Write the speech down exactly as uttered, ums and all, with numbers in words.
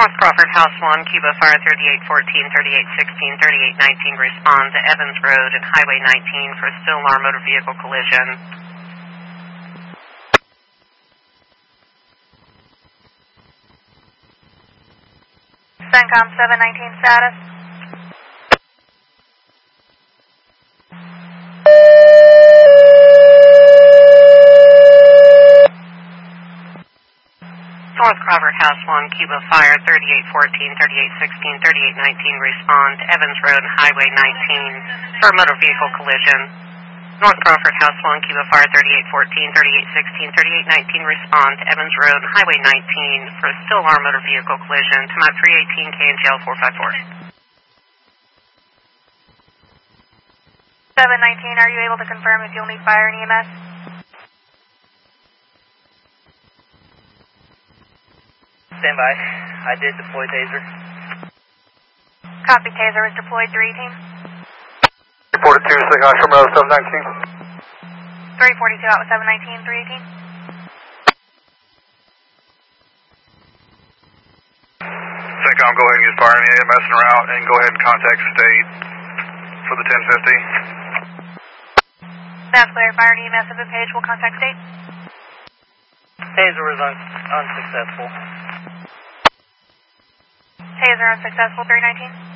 North Crawford, House one, Cuba Fire thirty-eight fourteen, thirty-eight sixteen, thirty-eight nineteen, respond to Evans Road and Highway nineteen for a still alarm motor vehicle collision. CENTCOM seven nineteen status. North Crawford, House one, Cuba Fire thirty-eight fourteen, thirty-eight sixteen, thirty-eight nineteen, respond to Evans Road and Highway nineteen for a motor vehicle collision. North Crawford, House one, Cuba Fire thirty-eight fourteen, thirty-eight sixteen, thirty-eight nineteen, respond to Evans Road and Highway nineteen for a still alarm motor vehicle collision. Time out three eighteen, K N G L four five four. seven nineteen, are you able to confirm if you'll need fire and E M S? Stand by. I did deploy taser. Copy, taser is deployed, three eighteen. three forty-two, Sing Osham Road, seven nineteen. three forty-two out with seven nineteen, three eighteen. CENTCOM, go ahead and use fire and E M S en route and go ahead and contact state for the ten fifty. That's clear. Fire and E M S at the page will contact state. Taser was un unsuccessful. Taser unsuccessful, three nineteen.